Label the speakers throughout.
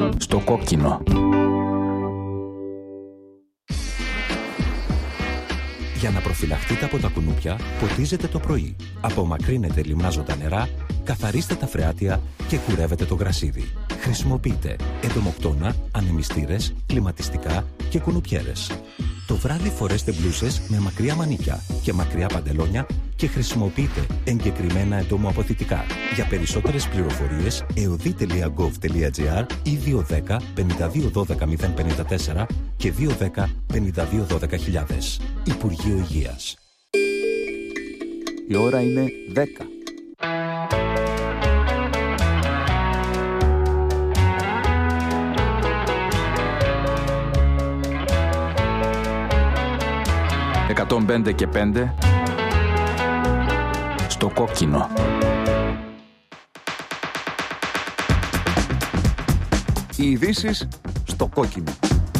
Speaker 1: Στο κόκκινο.
Speaker 2: Για να προφυλαχτείτε από τα κουνούπια, ποτίζετε το πρωί. Απομακρύνετε λιμνάζοντα νερά, καθαρίστε τα φρεάτια και κουρεύετε το γρασίδι. Χρησιμοποιείτε εντομοκτώνα, ανεμιστήρες, κλιματιστικά και κουνουπιέρες. Το βράδυ φορέστε μπλούσες με μακριά μανίκια και μακριά παντελόνια και χρησιμοποιείτε εγκεκριμένα εντομοαποθητικά. Για περισσότερες πληροφορίες, eodi.gov.gr ή 210 52 12 054 και 210 52 12 χιλιάδες. Υπουργείο Υγείας.
Speaker 1: Η ώρα είναι 10. «105 και 5» στο κόκκινο. Οι ειδήσεις στο κόκκινο.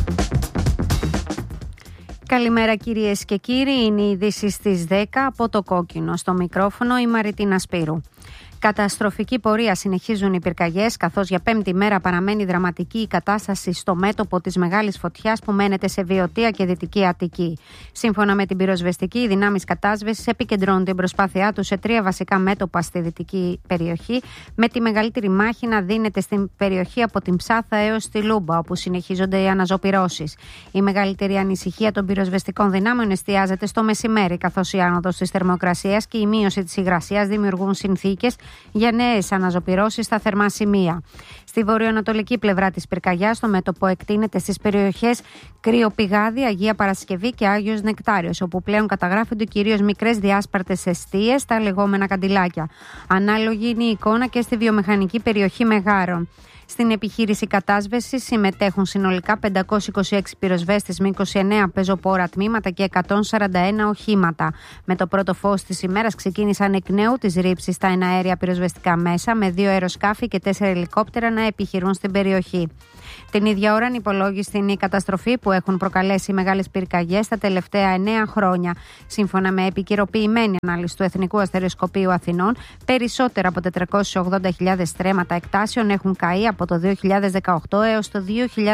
Speaker 3: Καλημέρα κυρίες και κύριοι, είναι οι ειδήσεις στις 10 από το κόκκινο. Στο μικρόφωνο η Μαριτίνα Σπύρου. Καταστροφική πορεία συνεχίζουν οι πυρκαγιές, καθώς για πέμπτη μέρα παραμένει δραματική η κατάσταση στο μέτωπο της μεγάλης φωτιάς που μένεται σε Βιωτία και Δυτική Αττική. Σύμφωνα με την πυροσβεστική, οι δυνάμεις κατάσβεσης επικεντρώνουν την προσπάθειά τους σε 3 βασικά μέτωπα στη δυτική περιοχή, με τη μεγαλύτερη μάχη να δίνεται στην περιοχή από την Ψάθα έως τη Λούμπα, όπου συνεχίζονται οι αναζωπυρώσεις. Η μεγαλύτερη ανησυχία των πυροσβεστικών δυνάμεων εστιάζεται στο μεσημέρι, καθώς η άνοδος της θερμοκρασίας και η μείωση της υγρασίας δημιουργούν συνθήκες για νέες αναζωπυρώσεις στα θερμά σημεία. Στη βορειοανατολική πλευρά της πυρκαγιάς, το μέτωπο εκτείνεται στις περιοχές Κρυοπηγάδι, Αγία Παρασκευή και Άγιος Νεκτάριος, όπου πλέον καταγράφονται κυρίως μικρές διάσπαρτες εστίες, τα λεγόμενα καντιλάκια. Ανάλογη είναι η εικόνα και στη βιομηχανική περιοχή Μεγάρων. Στην επιχείρηση κατάσβεσης συμμετέχουν συνολικά 526 πυροσβέστες με 29 πεζοπόρα τμήματα και 141 οχήματα. Με το πρώτο φως της ημέρας ξεκίνησαν εκ νέου τις ρήψεις στα εναέρια πυροσβεστικά μέσα, με 2 αεροσκάφη και 4 ελικόπτερα να επιχειρούν στην περιοχή. Την ίδια ώρα ανυπολόγιστη είναι η καταστροφή που έχουν προκαλέσει οι μεγάλες πυρκαγιές τα τελευταία 9 χρόνια. Σύμφωνα με επικαιροποιημένη ανάλυση του Εθνικού Αστεροσκοπείου Αθηνών, περισσότερα από 480.000 στρέμματα εκτάσεων έχουν καεί από το 2018 έως το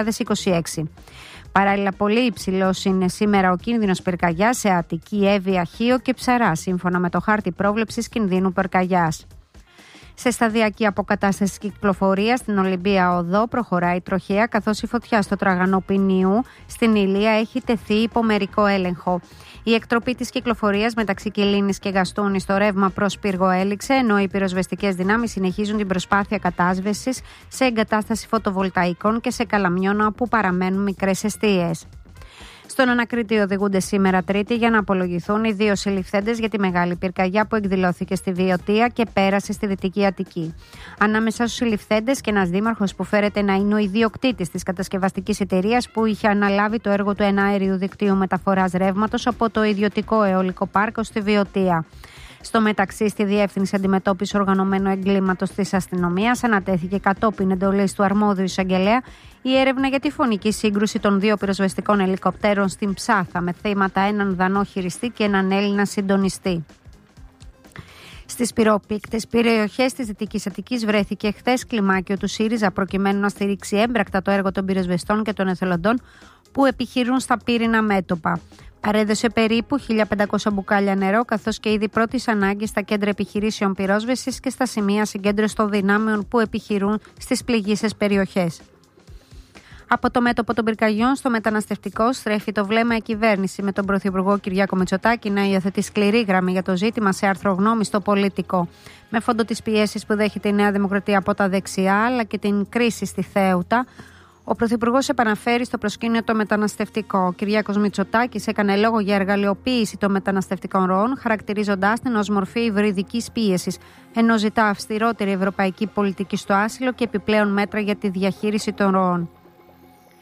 Speaker 3: 2026. Παράλληλα, πολύ υψηλός είναι σήμερα ο κίνδυνος πυρκαγιάς σε Αττική, Εύβοια, Χίο και Ψαρά, σύμφωνα με το χάρτη πρόβλεψης κινδύνου πυρκαγιάς. Σε σταδιακή αποκατάσταση κυκλοφορίας στην Ολυμπία Οδό προχωράει τροχαία, καθώς η φωτιά στο Τραγανό Ποινιού στην Ηλία έχει τεθεί υπό μερικό έλεγχο. Η εκτροπή της κυκλοφορίας μεταξύ Κιλίνης και Γαστούνη στο ρεύμα προς Πύργο έληξε, ενώ οι πυροσβεστικές δυνάμεις συνεχίζουν την προσπάθεια κατάσβεσης σε εγκατάσταση φωτοβολταϊκών και σε Καλαμιώνα, όπου παραμένουν μικρές εστίες. Στον ανακριτή οδηγούνται σήμερα Τρίτη για να απολογηθούν οι 2 συλληφθέντες για τη μεγάλη πυρκαγιά που εκδηλώθηκε στη Βιωτία και πέρασε στη Δυτική Αττική. Ανάμεσα στους συλληφθέντες και ένας δήμαρχος που φέρεται να είναι ο ιδιοκτήτης της κατασκευαστικής εταιρείας που είχε αναλάβει το έργο του εναέριου δικτύου μεταφοράς ρεύματος από το ιδιωτικό αιωλικό πάρκο στη Βιωτία. Στο μεταξύ, στη Διεύθυνση Αντιμετώπισης Οργανωμένου Εγκλήματος της Αστυνομίας ανατέθηκε κατόπιν εντολής του αρμόδιου εισαγγελέα η έρευνα για τη φωνική σύγκρουση των 2 πυροσβεστικών ελικοπτέρων στην Ψάθα, με θύματα έναν Δανό χειριστή και έναν Έλληνα συντονιστή. Στις πυρόπικτες περιοχές της Δυτικής Αττικής βρέθηκε χθες κλιμάκιο του ΣΥΡΙΖΑ προκειμένου να στηρίξει έμπρακτα το έργο των πυροσβεστών και των εθελοντών που επιχειρούν στα πύρινα μέτωπα. Παρέδωσε περίπου 1.500 μπουκάλια νερό, καθώς και είδη πρώτης ανάγκης στα κέντρα επιχειρήσεων πυρόσβεσης και στα σημεία συγκέντρωσης των δυνάμεων που επιχειρούν στις πληγείσες περιοχές. Από το μέτωπο των πυρκαγιών στο μεταναστευτικό στρέφει το βλέμμα η κυβέρνηση, με τον Πρωθυπουργό Κυριάκο Μητσοτάκη να υιοθετεί σκληρή γραμμή για το ζήτημα σε άρθρο γνώμη στο Πολίτικο. Με φόντο τις πιέσεις που δέχεται η Νέα Δημοκρατία από τα δεξιά, αλλά και την κρίση στη Θέουτα, ο Πρωθυπουργός επαναφέρει στο προσκήνιο το μεταναστευτικό. Ο Κυριάκος Μητσοτάκης έκανε λόγο για εργαλειοποίηση των μεταναστευτικών ροών, χαρακτηρίζοντάς την ως μορφή υβριδικής πίεσης, ενώ ζητά αυστηρότερη ευρωπαϊκή πολιτική στο άσυλο και επιπλέον μέτρα για τη διαχείριση των ροών.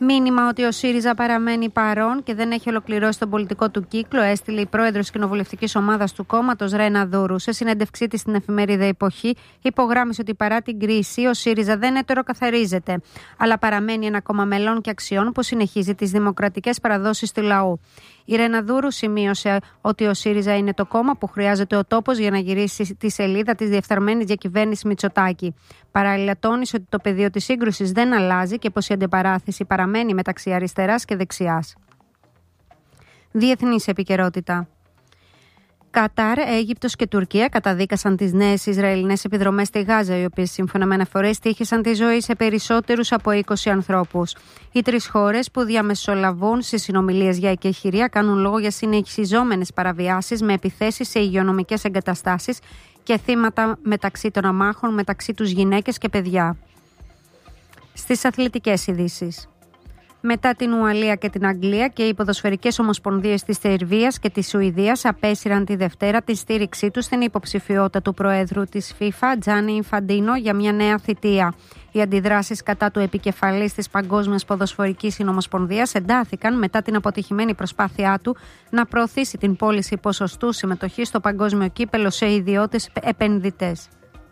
Speaker 3: Μήνυμα ότι ο ΣΥΡΙΖΑ παραμένει παρόν και δεν έχει ολοκληρώσει τον πολιτικό του κύκλο έστειλε η πρόεδρος κοινοβουλευτικής ομάδας του κόμματος Ρένα Δούρου. Σε συνέντευξή της στην εφημερίδα Εποχή, υπογράμμισε ότι παρά την κρίση, ο ΣΥΡΙΖΑ δεν ετεροκαθαρίζεται, αλλά παραμένει ένα κόμμα μελών και αξιών που συνεχίζει τις δημοκρατικές παραδόσεις του λαού. Η Ρένα Δούρου σημείωσε ότι ο ΣΥΡΙΖΑ είναι το κόμμα που χρειάζεται ο τόπος για να γυρίσει τη σελίδα της διεφθαρμένης διακυβέρνησης Μητσοτάκη. Παράλληλα, τόνισε ότι το πεδίο της σύγκρουσης δεν αλλάζει και πως η αντιπαράθεση παραμένει μεταξύ αριστεράς και δεξιάς. Διεθνής επικαιρότητα. Κατάρ, Αίγυπτος και Τουρκία καταδίκασαν τις νέες Ισραηλινές επιδρομές στη Γάζα, οι οποίες σύμφωνα με αναφορές τύχησαν τη ζωή σε περισσότερους από 20 ανθρώπους. Οι τρεις χώρες που διαμεσολαβούν στις συνομιλίες για εκεχηρία κάνουν λόγο για συνεχιζόμενες παραβιάσεις με επιθέσεις σε υγειονομικές εγκαταστάσεις και θύματα μεταξύ των αμάχων, μεταξύ τους γυναίκες και παιδιά. Στις αθλητικές ειδήσεις. Μετά την Ουαλία και την Αγγλία και οι ποδοσφαιρικές ομοσπονδίες της Σερβίας και της Σουηδίας απέσυραν τη Δευτέρα τη στήριξή τους στην υποψηφιότητα του Προέδρου της FIFA, Τζάνι Ινφαντίνο, για μια νέα θητεία. Οι αντιδράσεις κατά του επικεφαλής της Παγκόσμιας Ποδοσφαιρικής Συνομοσπονδίας εντάθηκαν μετά την αποτυχημένη προσπάθειά του να προωθήσει την πώληση ποσοστού συμμετοχής στο παγκόσμιο κύπελο σε ιδιώτες επενδυτές.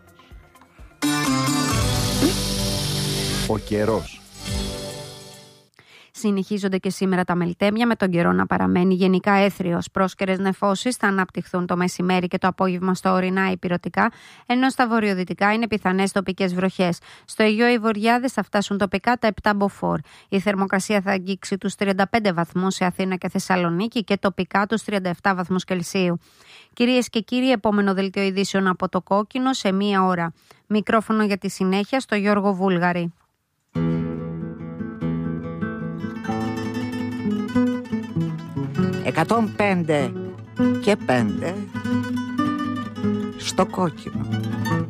Speaker 1: Ο καιρός.
Speaker 3: Συνεχίζονται και σήμερα τα μελτέμια, με τον καιρό να παραμένει γενικά έθριος. Πρόσκαιρες νεφώσεις θα αναπτυχθούν το μεσημέρι και το απόγευμα στα ορεινά υπηρετικά, ενώ στα βορειοδυτικά είναι πιθανές τοπικές βροχές. Στο Αιγαίο οι βορειάδες θα φτάσουν τοπικά τα 7 μποφόρ. Η θερμοκρασία θα αγγίξει τους 35 βαθμούς σε Αθήνα και Θεσσαλονίκη και τοπικά τους 37 βαθμούς Κελσίου. Κυρίες και κύριοι, επόμενο δελτίο ειδήσεων από το Κόκκινο σε 1 ώρα. Μικρόφωνο για τη συνέχεια στο Γιώργο Βούλγαρη.
Speaker 4: 105 και 5 στο Κόκκινο.